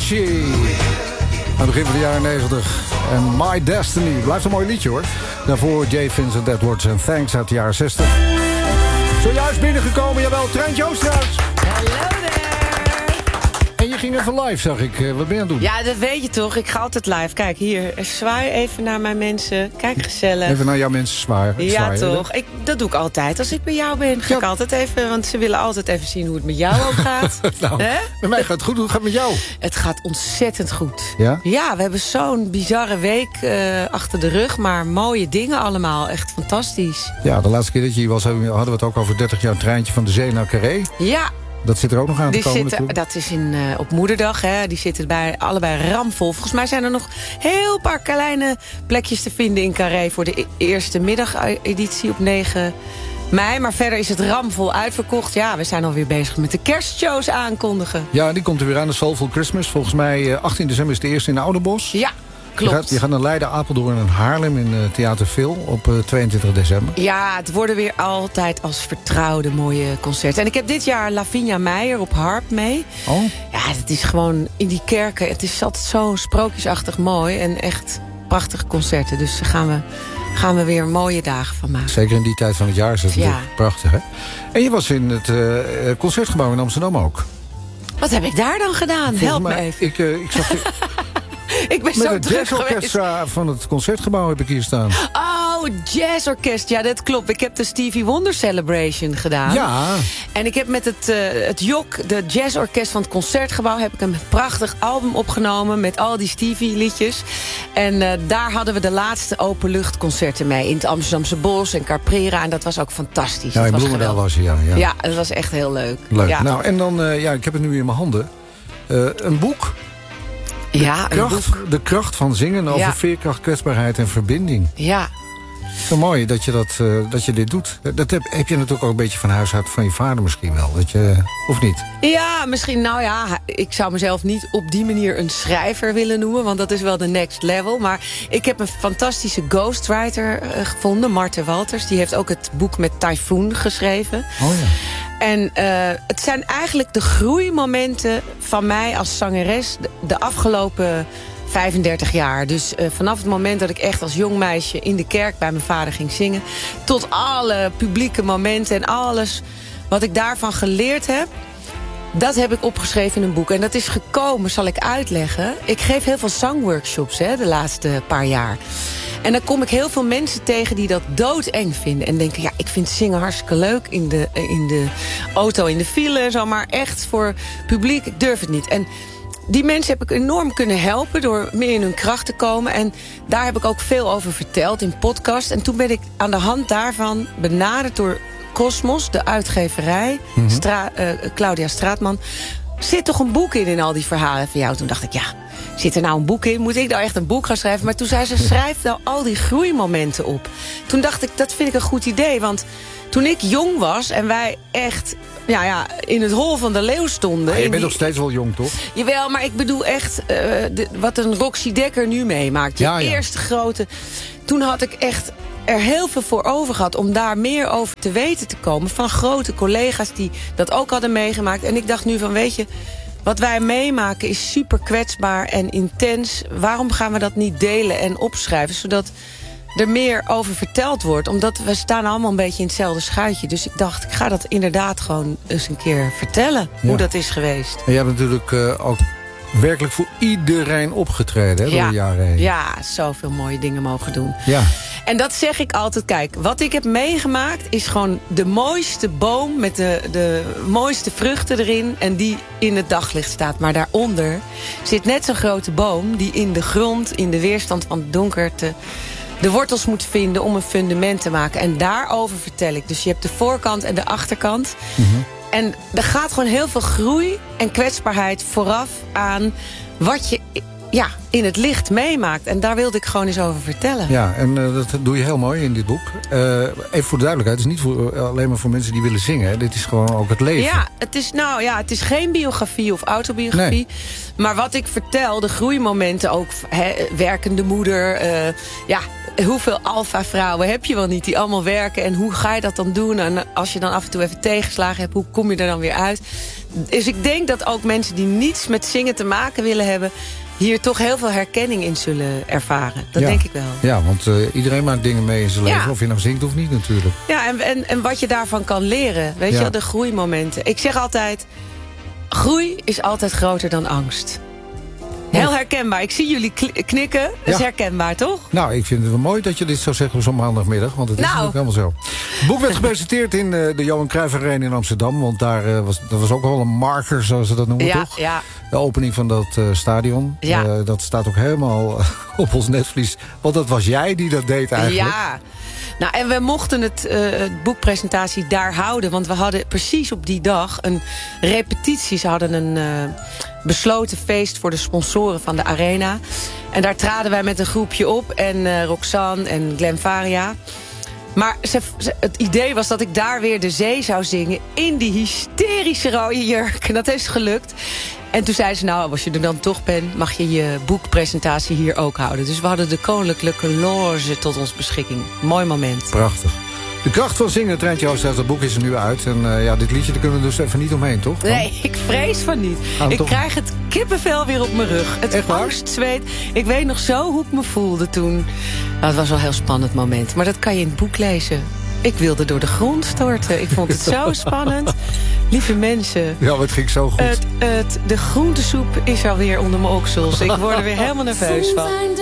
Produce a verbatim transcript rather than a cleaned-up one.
Avicii. Aan het begin van de jaren negentig. En My Destiny. Blijft een mooi liedje hoor. Daarvoor J. Vincent Edwards en Thanks uit de jaren zestig. Zojuist binnengekomen, jawel, Treintje Oosterhuis. Hallo there. En je ging even live, zag ik. Wat ben je aan het doen? Ja, dat weet je toch. Ik ga altijd live. Kijk, hier. Zwaai even naar mijn mensen. Kijk, gezellig. Even naar jouw mensen zwaaien. Ja, zwaaien, toch. Ik, dat doe ik altijd. Als ik bij jou ben, ga ja. ik altijd even... Want ze willen altijd even zien hoe het met jou ook gaat. nou, He? Met mij gaat het goed. Hoe gaat het met jou? Het gaat ontzettend goed. Ja? Ja, we hebben zo'n bizarre week uh, achter de rug. Maar mooie dingen allemaal. Echt fantastisch. Ja, de laatste keer dat je hier was, hadden we het ook over dertig jaar Treintje van de Zee naar Carré. Ja. Dat zit er ook nog aan te Die komen zitten, dat is in, uh, op moederdag. Hè. Die zitten bij, allebei ramvol. Volgens mij zijn er nog heel paar kleine plekjes te vinden in Carré... voor de e- eerste middageditie op negen mei. Maar verder is het ramvol uitverkocht. Ja, we zijn alweer bezig met de kerstshows aankondigen. Ja, die komt er weer aan, de Soulful Christmas. Volgens mij uh, achttien december is de eerste in Oudenbosch. Ja. Klopt. Je gaat, je gaat naar Leiden, Apeldoorn en Haarlem in uh, Theater Phil op uh, tweeëntwintig december. Ja, het worden weer altijd als vertrouwde mooie concerten. En ik heb dit jaar Lavinia Meijer op harp mee. Oh? Ja, het is gewoon in die kerken. Het is altijd zo sprookjesachtig mooi en echt prachtige concerten. Dus daar gaan we, gaan we weer mooie dagen van maken. Zeker in die tijd van het jaar is het ja. prachtig, hè? En je was in het uh, Concertgebouw in Amsterdam ook. Wat heb ik daar dan gedaan? Volgens Help mij, me even. Ik, uh, ik zag... Ik ben Met zo het druk jazzorkestra van het Concertgebouw heb ik hier staan. Oh, jazzorkest. Ja, dat klopt. Ik heb de Stevie Wonder Celebration gedaan. Ja. En ik heb met het, uh, het J O C, de jazzorkest van het Concertgebouw... heb ik een prachtig album opgenomen met al die Stevie-liedjes. En uh, daar hadden we de laatste openluchtconcerten mee. In het Amsterdamse Bos en Caprera. En dat was ook fantastisch. Ja, in Bloemendaal was je, ja, ja. Ja, dat was echt heel leuk. Leuk. Ja. Nou, en dan, uh, ja, ik heb het nu in mijn handen. Uh, een boek... De, ja, kracht, de kracht van zingen over ja. veerkracht, kwetsbaarheid en verbinding. Ja. Zo mooi dat je, dat, uh, dat je dit doet. Dat heb, heb je natuurlijk ook een beetje van huis uit van je vader misschien wel. Dat je, of niet? Ja, misschien. Nou ja, ik zou mezelf niet op die manier een schrijver willen noemen. Want dat is wel de next level. Maar ik heb een fantastische ghostwriter uh, gevonden. Marten Walters. Die heeft ook het boek met Typhoon geschreven. Oh ja. En uh, het zijn eigenlijk de groeimomenten van mij als zangeres de, de afgelopen vijfendertig jaar. Dus uh, vanaf het moment dat ik echt als jong meisje in de kerk bij mijn vader ging zingen... tot alle publieke momenten en alles wat ik daarvan geleerd heb... dat heb ik opgeschreven in een boek. En dat is gekomen, zal ik uitleggen. Ik geef heel veel zangworkshops hè, de laatste paar jaar. En dan kom ik heel veel mensen tegen die dat doodeng vinden. En denken, ja, ik vind zingen hartstikke leuk in de, in de auto, in de file en zo. Maar echt voor publiek, ik durf het niet. En die mensen heb ik enorm kunnen helpen door meer in hun kracht te komen. En daar heb ik ook veel over verteld in podcast. En toen ben ik aan de hand daarvan benaderd door Cosmos, de uitgeverij. Mm-hmm. Stra- uh, Claudia Straatman. Zit toch een boek in, in al die verhalen van jou? Toen dacht ik, ja, zit er nou een boek in? Moet ik nou echt een boek gaan schrijven? Maar toen zei ze, schrijf nou al die groeimomenten op. Toen dacht ik, dat vind ik een goed idee. Want toen ik jong was en wij echt ja, ja, in het hol van de leeuw stonden... Maar je bent die... nog steeds wel jong, toch? Jawel, maar ik bedoel echt uh, de, wat een Roxy Dekker nu meemaakt. Die ja, ja. eerste grote... Toen had ik echt er heel veel voor over gehad om daar meer over te weten te komen. Van grote collega's die dat ook hadden meegemaakt. En ik dacht nu van, weet je, wat wij meemaken is super kwetsbaar en intens. Waarom gaan we dat niet delen en opschrijven, zodat er meer over verteld wordt? Omdat we staan allemaal een beetje in hetzelfde schuitje. Dus ik dacht, ik ga dat inderdaad gewoon eens een keer vertellen, ja. hoe dat is geweest. En je hebt natuurlijk uh, ook werkelijk voor iedereen opgetreden, hè, ja. door de jaren heen. Ja, zoveel mooie dingen mogen doen. Ja. En dat zeg ik altijd, kijk, wat ik heb meegemaakt is gewoon de mooiste boom met de, de mooiste vruchten erin en die in het daglicht staat. Maar daaronder zit net zo'n grote boom die in de grond, in de weerstand van het donkerte, de wortels moet vinden om een fundament te maken. En daarover vertel ik. Dus je hebt de voorkant en de achterkant. Mm-hmm. En er gaat gewoon heel veel groei en kwetsbaarheid vooraf aan wat je ja, in het licht meemaakt. En daar wilde ik gewoon eens over vertellen. Ja, en uh, dat doe je heel mooi in dit boek. Uh, even voor de duidelijkheid, het is niet voor, uh, alleen maar voor mensen die willen zingen. Hè. Dit is gewoon ook het leven. Ja, het is, nou, ja, het is geen biografie of autobiografie. Nee. Maar wat ik vertel, de groeimomenten ook, he, werkende moeder, uh, ja, hoeveel alfa-vrouwen heb je wel niet die allemaal werken en hoe ga je dat dan doen? En als je dan af en toe even tegenslagen hebt, hoe kom je er dan weer uit? Dus ik denk dat ook mensen die niets met zingen te maken willen hebben, hier toch heel veel herkenning in zullen ervaren. Dat ja. denk ik wel. Ja, want uh, iedereen maakt dingen mee in zijn leven. Ja. Of je nou zingt of niet natuurlijk. Ja, en, en, en wat je daarvan kan leren. Weet ja. je, de groeimomenten. Ik zeg altijd, groei is altijd groter dan angst. Heel herkenbaar. Ik zie jullie knikken. Dat ja. is herkenbaar, toch? Nou, ik vind het wel mooi dat je dit zo zegt op zo'n maandagmiddag. Want het is nou. natuurlijk helemaal zo. Het boek werd gepresenteerd in uh, de Johan Cruijff Arena in Amsterdam. Want daar uh, was, dat was ook wel een marker, zoals ze dat noemen, ja, toch? Ja. De opening van dat uh, stadion. Ja. Uh, dat staat ook helemaal uh, op ons netvlies. Want dat was jij die dat deed eigenlijk. Ja. Nou, en we mochten het, uh, het boekpresentatie daar houden. Want we hadden precies op die dag een repetitie. Ze hadden een uh, besloten feest voor de sponsoren van de arena. En daar traden wij met een groepje op. En uh, Roxanne en Glen Faria. Maar ze, ze, het idee was dat ik daar weer de zee zou zingen in die hysterische rode jurk. En dat is gelukt. En toen zei ze, nou, als je er dan toch bent, mag je je boekpresentatie hier ook houden. Dus we hadden de Koninklijke Loge tot ons beschikking. Mooi moment. Prachtig. De kracht van zingen, Treintje Oosterhuis, dat boek is er nu uit. En uh, ja, dit liedje, daar kunnen we dus even niet omheen, toch? Dan? Nee, ik vrees van niet. Ik toch... krijg het kippenvel weer op mijn rug. Het angstzweet. Ik weet nog zo hoe ik me voelde toen. Nou, het was wel een heel spannend moment. Maar dat kan je in het boek lezen. Ik wilde door de grond storten. Ik vond het zo spannend. Lieve mensen. Ja, maar het ging zo goed. Het, het, de groentesoep is alweer onder mijn oksels. Ik word er weer helemaal nerveus van.